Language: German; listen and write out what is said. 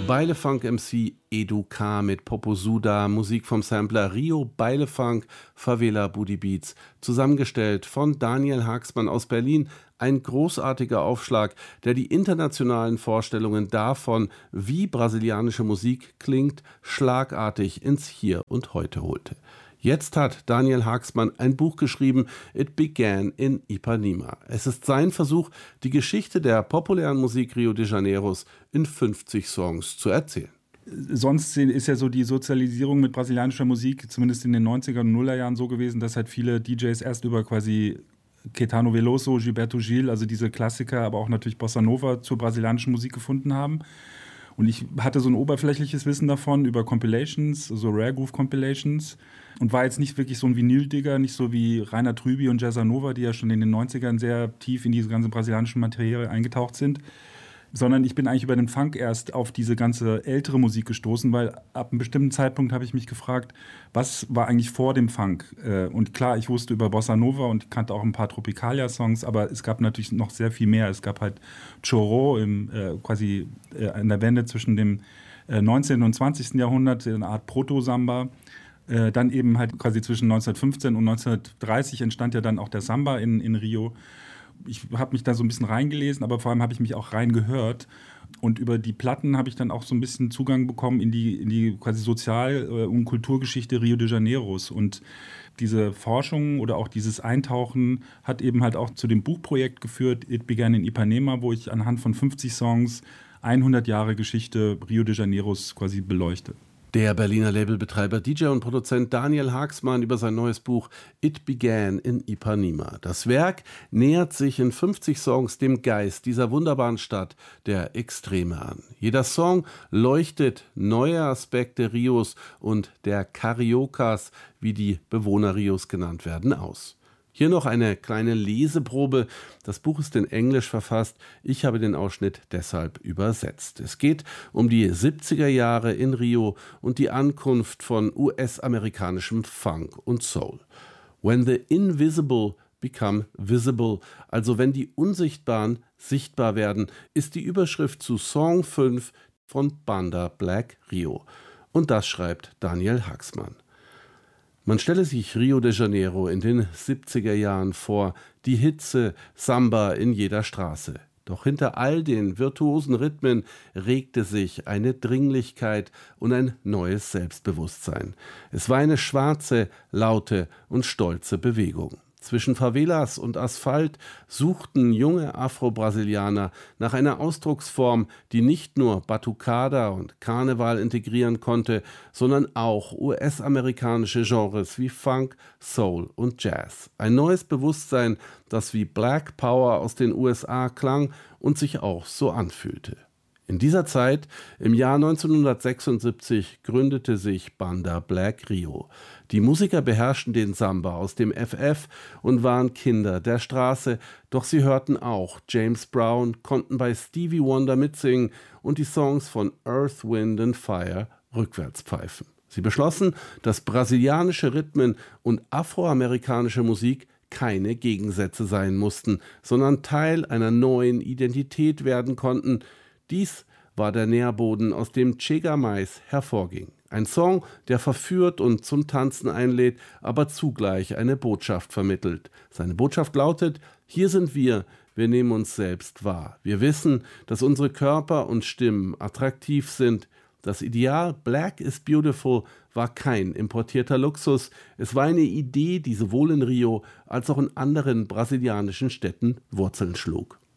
Beilefunk-MC Edu K. mit Popozuda, Musik vom Sampler Rio Beilefunk, Favela Booty Beats, zusammengestellt von Daniel Haaksman aus Berlin. Ein großartiger Aufschlag, der die internationalen Vorstellungen davon, wie brasilianische Musik klingt, schlagartig ins Hier und Heute holte. Jetzt hat Daniel Haaksman ein Buch geschrieben, It Began in Ipanema. Es ist sein Versuch, die Geschichte der populären Musik Rio de Janeiros in 50 Songs zu erzählen. Sonst ist ja so die Sozialisierung mit brasilianischer Musik, zumindest in den 90er und Nullerjahren so gewesen, dass halt viele DJs erst über quasi Caetano Veloso, Gilberto Gil, also diese Klassiker, aber auch natürlich Bossa Nova zur brasilianischen Musik gefunden haben. Und ich hatte so ein oberflächliches Wissen davon über Compilations, so Rare Groove Compilations, und war jetzt nicht wirklich so ein Vinyl-Digger, nicht so wie Rainer Trüby und Jazza Nova, die ja schon in den 90ern sehr tief in diese ganze brasilianische Materie eingetaucht sind, sondern ich bin eigentlich über den Funk erst auf diese ganze ältere Musik gestoßen, weil ab einem bestimmten Zeitpunkt habe ich mich gefragt, was war eigentlich vor dem Funk? Und klar, ich wusste über Bossa Nova und kannte auch ein paar Tropicalia-Songs, aber es gab natürlich noch sehr viel mehr. Es gab halt Choro quasi an der Wende zwischen dem 19. und 20. Jahrhundert, eine Art Proto-Samba. Dann eben halt quasi zwischen 1915 und 1930 entstand ja dann auch der Samba in Rio. Ich habe mich da so ein bisschen reingelesen, aber vor allem habe ich mich auch reingehört. Und über die Platten habe ich dann auch so ein bisschen Zugang bekommen in die quasi Sozial- und Kulturgeschichte Rio de Janeiros. Und diese Forschung oder auch dieses Eintauchen hat eben halt auch zu dem Buchprojekt geführt, It Began in Ipanema, wo ich anhand von 50 Songs 100 Jahre Geschichte Rio de Janeiros quasi beleuchte. Der Berliner Labelbetreiber, DJ und Produzent Daniel Haaksman über sein neues Buch It Began in Ipanema. Das Werk nähert sich in 50 Songs dem Geist dieser wunderbaren Stadt der Extreme an. Jeder Song leuchtet neue Aspekte Rios und der Cariocas, wie die Bewohner Rios genannt werden, aus. Hier noch eine kleine Leseprobe. Das Buch ist in Englisch verfasst. Ich habe den Ausschnitt deshalb übersetzt. Es geht um die 70er Jahre in Rio und die Ankunft von US-amerikanischem Funk und Soul. When the invisible become visible, also wenn die Unsichtbaren sichtbar werden, ist die Überschrift zu Song 5 von Banda Black Rio. Und das schreibt Daniel Haaksman. Man stelle sich Rio de Janeiro in den 70er Jahren vor, die Hitze, Samba in jeder Straße. Doch hinter all den virtuosen Rhythmen regte sich eine Dringlichkeit und ein neues Selbstbewusstsein. Es war eine schwarze, laute und stolze Bewegung. Zwischen Favelas und Asphalt suchten junge Afro-Brasilianer nach einer Ausdrucksform, die nicht nur Batucada und Karneval integrieren konnte, sondern auch US-amerikanische Genres wie Funk, Soul und Jazz. Ein neues Bewusstsein, das wie Black Power aus den USA klang und sich auch so anfühlte. In dieser Zeit, im Jahr 1976, gründete sich Banda Black Rio. Die Musiker beherrschten den Samba aus dem FF und waren Kinder der Straße, doch sie hörten auch James Brown, konnten bei Stevie Wonder mitsingen und die Songs von Earth, Wind and Fire rückwärts pfeifen. Sie beschlossen, dass brasilianische Rhythmen und afroamerikanische Musik keine Gegensätze sein mussten, sondern Teil einer neuen Identität werden konnten. Dies war der Nährboden, aus dem Chega Mais hervorging. Ein Song, der verführt und zum Tanzen einlädt, aber zugleich eine Botschaft vermittelt. Seine Botschaft lautet: Hier sind wir nehmen uns selbst wahr. Wir wissen, dass unsere Körper und Stimmen attraktiv sind. Das Ideal Black is Beautiful war kein importierter Luxus. Es war eine Idee, die sowohl in Rio als auch in anderen brasilianischen Städten Wurzeln schlug.